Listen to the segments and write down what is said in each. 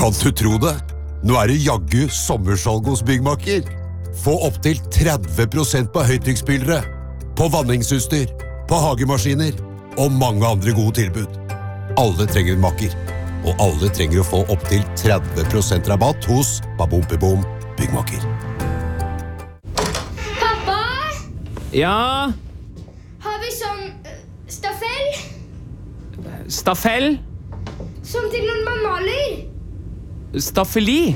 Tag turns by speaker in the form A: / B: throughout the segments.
A: Kan du tro det? Nå det jaggu sommersalg hos Byggmakker. Få opp til 30% på høytrykksspillere, på vanningsutstyr, på hagemaskiner og mange andre gode tilbud. Alle trenger en makker, og alle trenger å få opp til 30% rabatt hos Baboom Byggmakker.
B: Pappa?
C: Ja?
B: Har vi sånn stafell?
C: Stafell?
B: Sånn til når man maler?
C: Staffeli?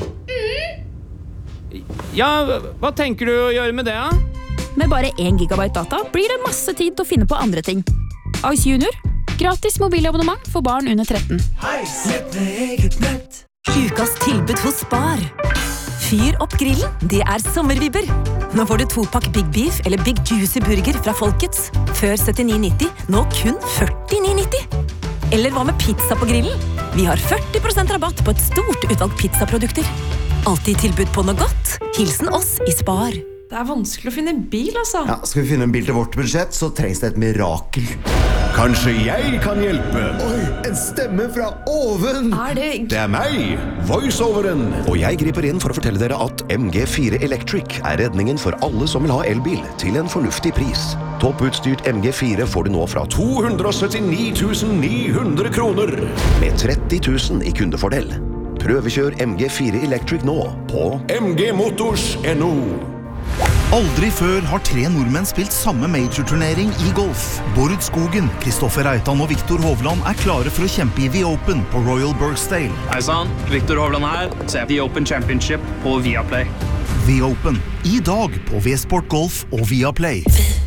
C: Ja, hva tenker du å gjøre med det, da?
D: Med bare 1 gigabyte data blir det masse tid til å finne på andre ting. Ice Junior. Gratis mobilabonnement for barn under 13.
E: Nett med eget nett.
F: Ukas tilbud hos Spar. Fyr opp grillen, det sommervibber. Nå får du 2-pakk Big Beef eller Big Juicy Burger fra Folkets. Før 79,90, nå kun 49,90. Eller hva med pizza på grillen? Vi har 40% rabatt på et stort utvalg pizzaprodukter. Alltid tilbud på noe godt. Hilsen oss i Spar.
G: Det vanskelig å finne bil, altså.
H: Ja, skal vi finne en bil til vårt budsjett, så trengs det et mirakel.
I: Kanskje jeg kan hjelpe?
H: Oi, en stemme fra oven!
I: Det meg, voiceoveren. Og jeg griper inn for å fortelle dere at MG4 Electric redningen for alle som vil ha elbil til en fornuftig pris. Topputstyrt MG4 får du nå fra 279 900 kroner, med 30 000 i kundefordel. Prøvekjør MG4 Electric nå på mgmotors.no.
J: Aldri før har 3 nordmenn spilt samme major-turnering i golf. Bård Skogen, Kristoffer Reitan og Viktor Hovland klare for å kjempe i The Open på Royal Birkdale.
K: Hei sann, Viktor Hovland her. Se The Open Championship på Viaplay.
J: The Open, i dag på V-Sport Golf og Viaplay.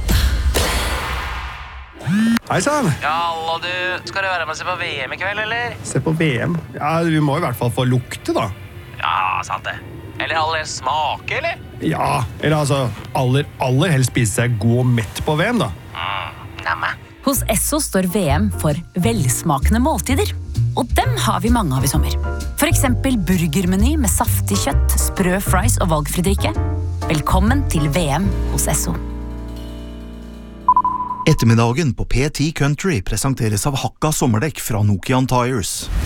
L: Hei sann!
M: Ja, hallo du. Skal du være med og se på VM i kveld, eller?
L: Se på VM? Ja, vi må i hvert fall få lukte, da.
M: Ja, sant det. Eller aller smake, eller?
L: Ja, eller altså, aller helst spise seg god og mett på VM, da.
M: Nemme.
D: Hos Esso står VM for velsmakende måltider. Og dem har vi mange av i sommer. For eksempel burgermeny med saftig kjøtt, sprø fries og valgfri drikke. Velkommen til VM hos Esso.
J: Ettermiddagen på P10 Country presenteres av Hakka sommerdekk fra Nokian Tires.